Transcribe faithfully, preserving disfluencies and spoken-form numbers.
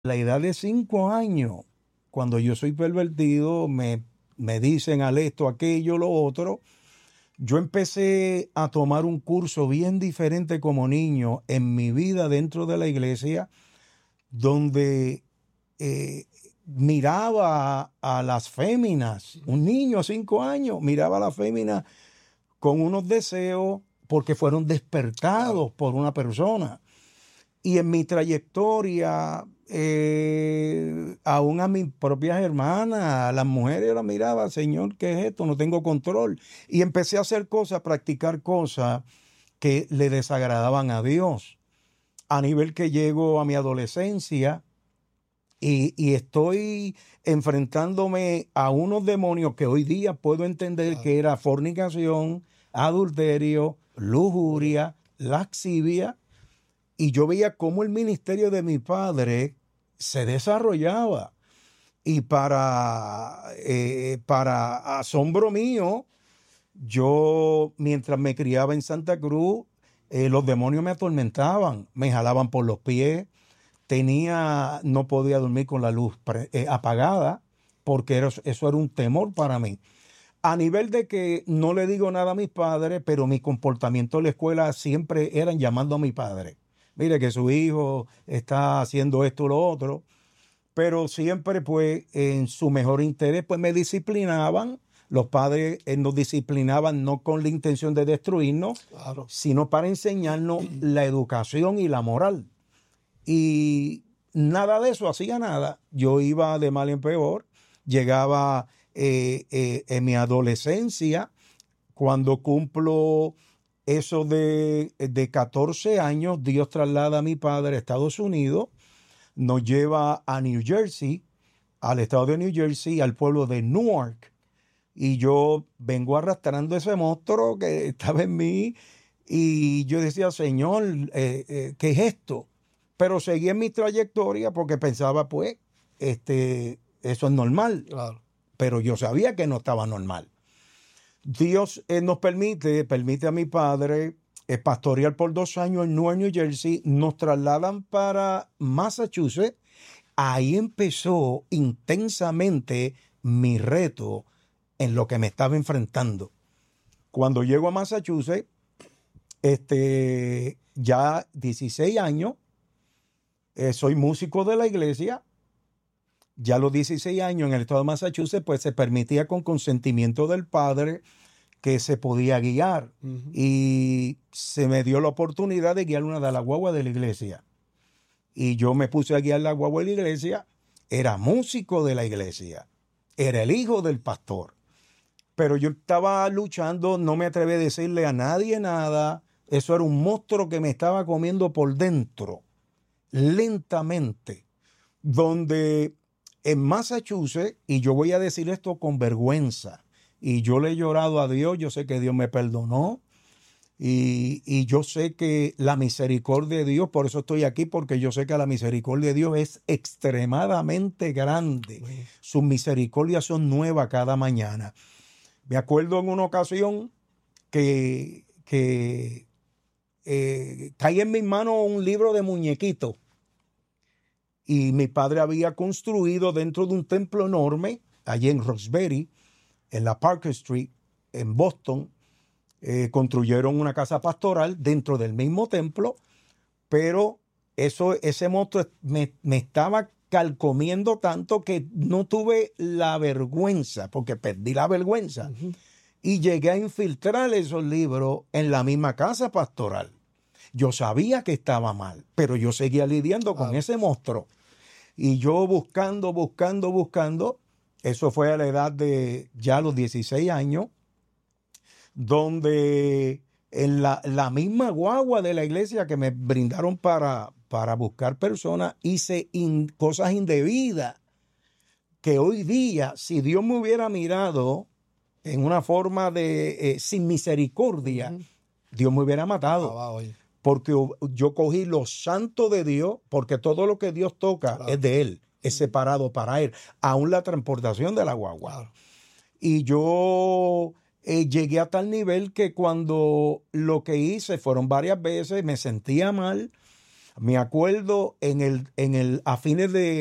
la edad de cinco años, cuando yo soy pervertido, me, me dicen al esto, aquello, lo otro. Yo empecé a tomar un curso bien diferente como niño en mi vida dentro de la iglesia, donde eh, miraba a, a las féminas, un niño a cinco años, miraba a las féminas con unos deseos porque fueron despertados por una persona. Y en mi trayectoria, eh, aún a mis propias hermanas, a las mujeres, yo las miraba, Señor, ¿qué es esto? No tengo control. Y empecé a hacer cosas, a practicar cosas que le desagradaban a Dios. A nivel que llego a mi adolescencia y, y estoy enfrentándome a unos demonios que hoy día puedo entender que era fornicación, adulterio, lujuria, lascivia. Y yo veía cómo el ministerio de mi padre se desarrollaba. Y para, eh, para asombro mío, yo, mientras me criaba en Santa Cruz, eh, los demonios me atormentaban, me jalaban por los pies, tenía, no podía dormir con la luz pre, eh, apagada, porque era, eso era un temor para mí. A nivel de que no le digo nada a mis padres, pero mi comportamiento en la escuela siempre eran llamando a mi padre. Mire que su hijo está haciendo esto o lo otro, pero siempre pues en su mejor interés pues me disciplinaban. Los padres eh, nos disciplinaban no con la intención de destruirnos, claro, sino para enseñarnos la educación y la moral. Y nada de eso hacía nada. Yo iba de mal en peor, llegaba eh, eh, en mi adolescencia, cuando cumplo eso de, de catorce años, Dios traslada a mi padre a Estados Unidos, nos lleva a New Jersey, al estado de New Jersey, al pueblo de Newark. Y yo vengo arrastrando ese monstruo que estaba en mí y yo decía, Señor, eh, eh, ¿qué es esto? Pero seguí en mi trayectoria porque pensaba, pues, este, eso es normal. Claro. Pero yo sabía que no estaba normal. Dios eh, nos permite, permite a mi padre eh, pastorear por dos años en Newark, New Jersey. Nos trasladan para Massachusetts. Ahí empezó intensamente mi reto en lo que me estaba enfrentando. Cuando llego a Massachusetts, este, ya dieciséis años, eh, soy músico de la iglesia. Ya a los dieciséis años en el estado de Massachusetts, pues se permitía con consentimiento del padre que se podía guiar. Uh-huh. Y se me dio la oportunidad de guiar una de las guaguas de la iglesia. Y yo me puse a guiar la guagua de la iglesia. Era músico de la iglesia. Era el hijo del pastor. Pero yo estaba luchando, no me atreví a decirle a nadie nada. Eso era un monstruo que me estaba comiendo por dentro, lentamente. Donde en Massachusetts, y yo voy a decir esto con vergüenza, y yo le he llorado a Dios, yo sé que Dios me perdonó, y, y yo sé que la misericordia de Dios, por eso estoy aquí, porque yo sé que la misericordia de Dios es extremadamente grande. Sí. Sus misericordias son nuevas cada mañana. Me acuerdo en una ocasión que, que eh, caí en mis manos un libro de muñequitos. Y mi padre había construido dentro de un templo enorme, allí en Roxbury, en la Parker Street, en Boston, eh, construyeron una casa pastoral dentro del mismo templo, pero eso, ese monstruo me, me estaba calcomiendo tanto que no tuve la vergüenza, porque perdí la vergüenza, uh-huh. Y llegué a infiltrar esos libros en la misma casa pastoral. Yo sabía que estaba mal, pero yo seguía lidiando con ah. ese monstruo. Y yo buscando, buscando, buscando, eso fue a la edad de ya los dieciséis años, donde en la, la misma guagua de la iglesia que me brindaron para, para buscar personas, hice in, cosas indebidas, que hoy día, si Dios me hubiera mirado en una forma de eh, sin misericordia, uh-huh. Dios me hubiera matado. Ah, va, porque yo cogí lo santo de Dios, porque todo lo que Dios toca claro. es de Él, es separado para Él, aún la transportación de la guagua. Claro. Y yo eh, llegué a tal nivel que cuando lo que hice fueron varias veces, me sentía mal, Me acuerdo en el, en el, a fines de